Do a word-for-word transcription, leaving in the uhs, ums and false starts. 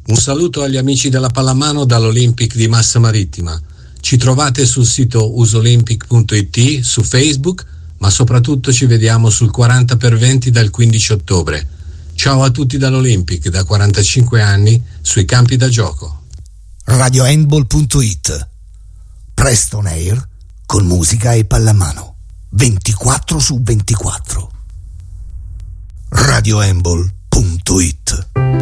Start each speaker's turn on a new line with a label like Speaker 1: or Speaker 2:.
Speaker 1: Un saluto agli amici della pallamano dall'Olympic di Massa Marittima. Ci trovate sul sito usolympic punto it, su Facebook, ma soprattutto ci vediamo sul quaranta per venti dal quindici ottobre. Ciao a tutti dall'Olympic, da quarantacinque anni, sui campi da gioco.
Speaker 2: radio handball punto it. Presto on air, con musica e pallamano. ventiquattro su ventiquattro. radio handball punto it.